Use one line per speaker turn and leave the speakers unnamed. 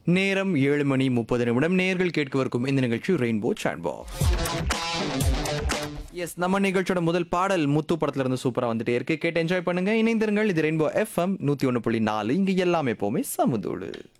நேரம் 7:30 நேர்கள் கேட்கவிருக்கும் இந்த நிகழ்ச்சி ரெயின்போ சாட்பா. எஸ், நம்ம நிகழ்ச்சியோட முதல் பாடல் முத்து படத்துல இருந்து சூப்பரா வந்துட்டே இருக்கு. கேட்டு என்ஜாய் பண்ணுங்க. இணைந்திருங்கள். இது ரெயின்போ FM 101.4. இங்க எல்லாமே எப்பவுமே சமுதோடு.